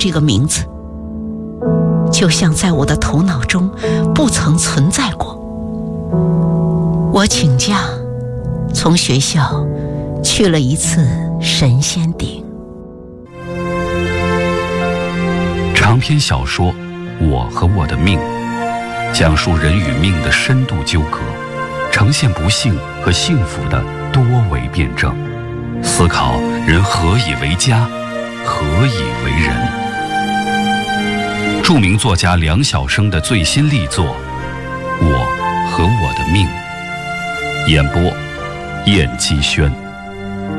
这个名字，就像在我的头脑中不曾存在过。我请假从学校去了一次神仙顶。 长篇小说《我和我的命》，讲述人与命的深度纠葛，呈现不幸和幸福的多维辩证，思考人何以为家，何以为人。著名作家梁晓声的最新力作《我和我的命》，演播燕姬轩。